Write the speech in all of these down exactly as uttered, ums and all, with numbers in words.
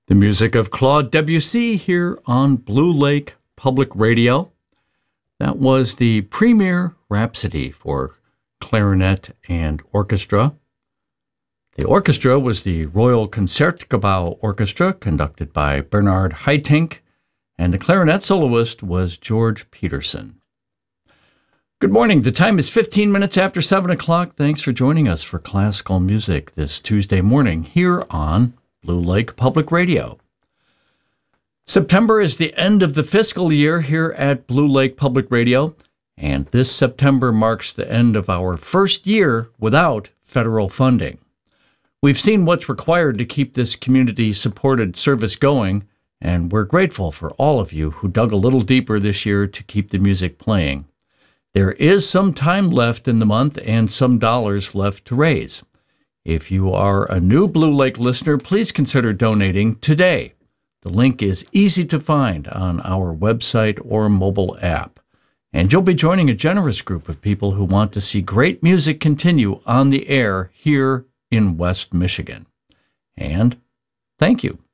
The music of Claude Debussy here on Blue Lake Public Radio. That was the premier Rhapsody for clarinet and orchestra. The orchestra was the Royal Concertgebouw Orchestra, conducted by Bernard Haitink, and the clarinet soloist was George Peterson. Good morning. The time is fifteen minutes after seven o'clock. Thanks for joining us for classical music this Tuesday morning here on Blue Lake Public Radio. September is the end of the fiscal year here at Blue Lake Public Radio, and this September marks the end of our first year without federal funding. We've seen what's required to keep this community-supported service going, and we're grateful for all of you who dug a little deeper this year to keep the music playing. There is some time left in the month and some dollars left to raise. If you are a new Blue Lake listener, please consider donating today. The link is easy to find on our website or mobile app. And you'll be joining a generous group of people who want to see great music continue on the air here in West Michigan. And thank you.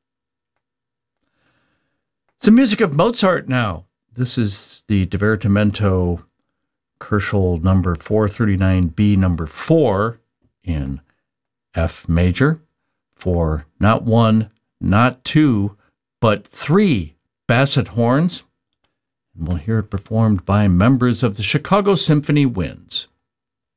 Some music of Mozart now. This is the Divertimento Köchel number four thirty-nine B number four in F major for not one, not two, but three basset horns. And we'll hear it performed by members of the Chicago Symphony Winds.